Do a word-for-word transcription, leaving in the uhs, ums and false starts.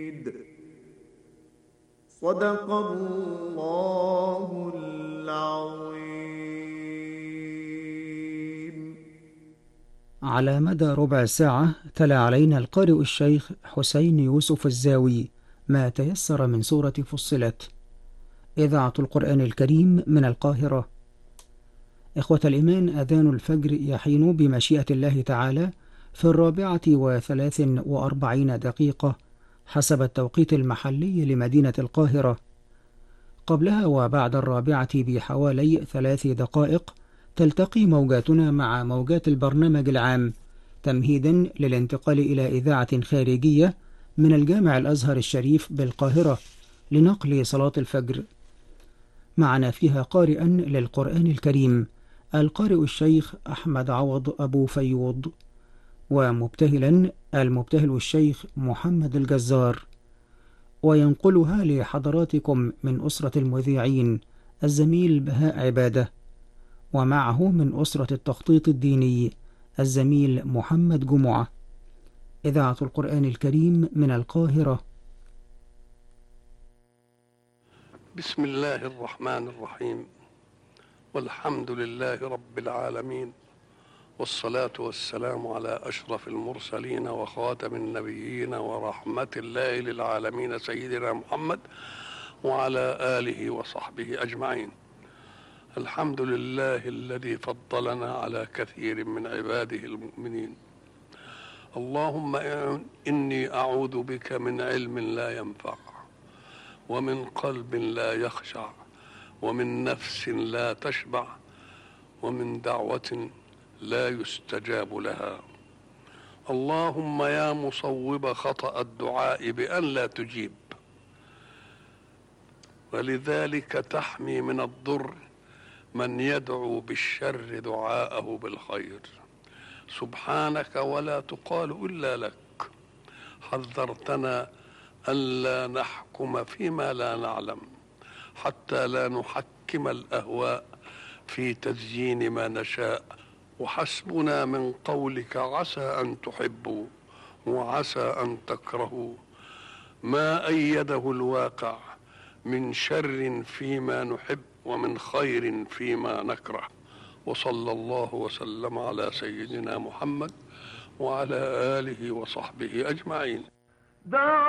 صدق الله العظيم. على مدى ربع ساعة تلا علينا القارئ الشيخ حسين يوسف الزاوي ما تيسر من سورة فصلت. إذاعة القرآن الكريم من القاهرة. إخوة الإيمان، أذان الفجر يحين بمشيئة الله تعالى في الرابعة وثلاث وأربعين دقيقة حسب التوقيت المحلي لمدينة القاهرة. قبلها وبعد الرابعة بحوالي ثلاث دقائق تلتقي موجاتنا مع موجات البرنامج العام تمهيدا للانتقال إلى إذاعة خارجية من الجامع الأزهر الشريف بالقاهرة لنقل صلاة الفجر. معنا فيها قارئا للقرآن الكريم القارئ الشيخ أحمد عوض أبو فيوض، ومبتهلا المبتهل الشيخ محمد الجزار، وينقلها لحضراتكم من أسرة المذيعين الزميل بهاء عبادة، ومعه من أسرة التخطيط الديني الزميل محمد جمعة. إذاعة القرآن الكريم من القاهرة. بسم الله الرحمن الرحيم، والحمد لله رب العالمين، والصلاة والسلام على أشرف المرسلين وخاتم النبيين ورحمة الله للعالمين سيدنا محمد وعلى آله وصحبه أجمعين. الحمد لله الذي فضلنا على كثير من عباده المؤمنين. اللهم إني أعوذ بك من علم لا ينفع، ومن قلب لا يخشع، ومن نفس لا تشبع، ومن دعوة لا يستجاب لها. اللهم يا مصوب خطأ الدعاء بأن لا تجيب، ولذلك تحمي من الضر من يدعو بالشر دعاءه بالخير. سبحانك ولا تقال إلا لك. حذرتنا ألا نحكم فيما لا نعلم، حتى لا نحكم الأهواء في تزيين ما نشاء. وحسبنا من قولك عسى أن تحبوا وعسى أن تكرهوا ما أيده الواقع من شر فيما نحب ومن خير فيما نكره. وصلى الله وسلم على سيدنا محمد وعلى آله وصحبه أجمعين.